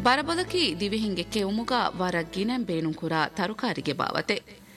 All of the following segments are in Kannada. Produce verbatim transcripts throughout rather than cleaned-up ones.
ಬರಬೊಲಕಿ ದಿವಿಹಿಂಗೆ ಕೆವುಮುಗ ವರ ಗಿನೆಂ ಬೇಣು ಕುರ ತರುಕಾರಿಗೆ ಬಾವತೆ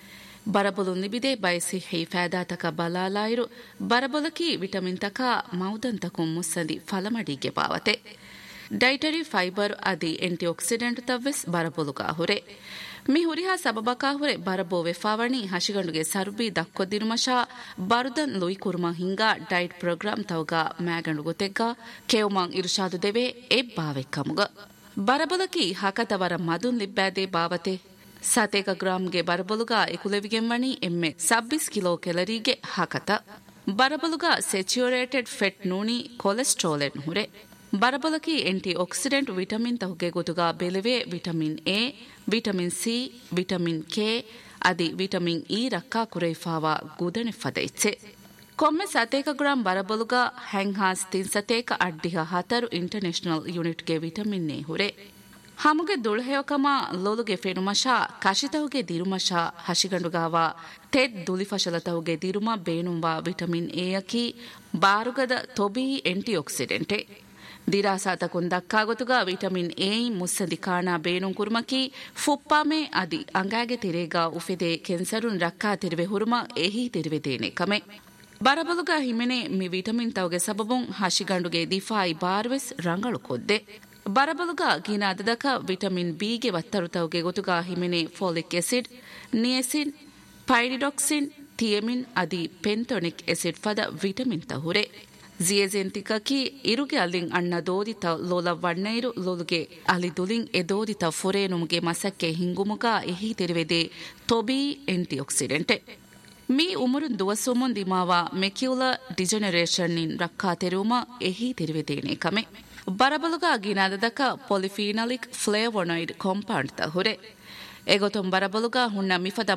ಬರಬೊಲು ನಿಬಿದೆ ಬಯಸಿ ಹೈಫಾದಾತಕ ಬಲಾಲಾಯಿರು ಬರಬೊಲಕಿ ವಿಟಮಿನ್ ತಕ ಮೌದಂತಕು ಮುಸ್ಸಂದಿ ಫಲಮಡಿಗೆ ಬಾವತೆ ಡೈಟರಿ ಫೈಬರ್ ಅದಿ ಆಂಟಿಆಕ್ಸಿಡೆಂಟ್ ತವ್ವೆಸ್ ಬರಬೊಲುಗಾ ಹುರೆ ಮಿ ಹುರಿಹಾ ಸಬಬಕಾ ಹುರೆ ಬರಬೋ ವೆಫಾವಣಿ ಹಶಿಗಂಡುಗೆ ಸರ್ಬಿ ದಕ್ಕೊದಿರುಮಶಾ ಬರುದನ್ ಲುಯಿ ಕುರ್ಮ ಹಿಂಗಾ ಡೈಟ್ ಪ್ರೋಗ್ರಾಮ್ ತವಗ ಮ್ಯಾಗಂಡು ಗೊತೆಗ್ಗ ಕೆವುಮಂ ಇರುಷಾದು ದೆವೆ ಎಬ್ಬಾವೆ ಕಮುಗ ಬರಬೊಲಕಿ ಹಕತವರ ಮದುನ್ ಲಿಬ್ಬಾದೆ ಬಾವತೆ ಸತೇಕ ಗ್ರಾಮ್ಗೆ ಬರಬೊಲುಗ ಎಕುಲೆವಿಗೆಂವಣಿ ಎಮ್ಮೆ ಸಬ್ಬಿಸ್ kilo ಕೆಲರಿಗೆ ಹಕತ ಬರಬೊಲುಗ ಸೆಚ್ಯೂರೇಟೆಡ್ ಫೆಟ್ ನೂನಿ ಕೊಲೆಸ್ಟ್ರಾಲೆನ್ ಹುರೆ ಬರಬೊಲಕಿ aunty accident vitamin ತಹುಗೆ ಗೊತುಗ ಬೆಲೆವೆ vitamin A vitamin C vitamin K ಅದಿ ವಿಟಮಿನ್ ಇ ರಕ್ಕಾ ಕುರೈಫಾವ ಗುದನೆ ಫದೈಚೆ ಕೊಮ್ಮೆ ಸತೇಕ ಗ್ರಾಂ ಬರಬೊಲುಗ ಹ್ಯಾಂಗ್ಹಾಸ್ ತಿನ್ ಸತೇಕ ಅಡ್ಡಿಹ ಹತರು ಇಂಟರ್ನ್ಯಾಷನಲ್ ಯೂನಿಟ್ಗೆ vitamin A ಹುರೆ ಹಮುಗೆ ದುಳಹೆಯಕಮ ಲೋಲುಗೆ ಫೆನುಮಶಾ ಕಶಿತಹುಗೆ ದಿರುಮಶಾ ಹಶಿಗಂಡುಗಾವ ತೆದ್ ದುಲಿಫಶಲತಹುಗೆ ದಿರುಮ ಬೇಣುಂವ vitamin ಎಯಕಿ ಬಾರುಗದ ತೊಬಿ ಆಂಟಿಆಕ್ಸಿಡೆಂಟೆ ದಿರಾಸಾತಕುನ್ ದಕ್ಕಾಗೊತುಗ vitamin A ಮುಸ್ಸಂದಿ ಕಾಣಾ ಬೇಣುಂ ಕುರ್ಮಕಿ ಫುಪ್ಪಾಮೆ ಅದಿ ಅಂಗಾಗೆ ತಿರೇಗ ಉಫೆದೆ ಕೆನ್ಸರುನ್ ರಕ್ಕಾ ತಿರುವೆ ಹುರುಮ ಎಹಿ ತಿರುವೆ ದೇನೆ ಕಮೆ ಬರಬೊಲುಗ ಹಿಮೆನೆ ಮಿ ವಿಟಮಿನ್ ತವಗೆ ಸಬಬುಂ ಹಶಿಗಂಡುಗೆ ದಿಫಾಯಿ ಬಾರ್ವೆಸ್ ರಂಗಳು ಕೊದ್ದೆ ಬರಬೊಲುಗ ಗಿನಾದದಕ ವಿಟಮಿನ್ ಬಿಗೆ ವತ್ತರುತವಗೆ ಗೊತುಗ ಹಿಮೆನೆ ಫೋಲಿಕ್ ಎಸಿಡ್ ನಿಯಸಿನ್ ಪೈರಿಡಾಕ್ಸಿನ್ ಥಿಯಮಿನ್ ಅದಿ ಪೆಂಟೊನಿಕ್ ಎಸಿಡ್ ಫದ ವಿಟಮಿನ್ ತಹುರೆ ಜಿಯೆಜೆಂತಿಕಕಿ ಇರುಗೆ ಅಲ್ಲಿಂಗ್ ಅಣ್ಣ ದೋದಿತ ಲೋಲ ವಣ್ಣೈರು ಲೋಲುಗೆ ಅಲಿ ದುಲಿಂಗ್ ಎ ದೋದಿತ ಫೊರೇನುಮ್ಗೆ ಮಸಕ್ಕೆ ಹಿಂಗುಮುಗ ಎಹಿ ತೆರುವೆದೆ ತೊಬಿ ಆಂಟಿಆಕ್ಸಿಡೆಂಟೆ ಮೀ ಉಮರುನ್ ದುವಸುಮುನ್ ದಿಮಾವ ಮೆಕ್ಯುಲರ್ ಡಿಜೆನರೇಷನ್ ನಿನ್ ರಕ್ಕಾ ತೆರುಮ ಎಹಿ ತೆರುವೆದೇನೆ ಕಮೆ ಬರಬೊಲುಗ ಗಿನಾದದಕ ಪೊಲಿಫಿನಾಲಿಕ್ ಫ್ಲೇವೊನಾಯ್ಡ್ ಕಾಂಪೌಂಡ್ ತ ಹುರೆ ಎಗೊತೊಂ ಬರಬೊಲುಗ ಹುಣ್ಣ ಮಿಫದ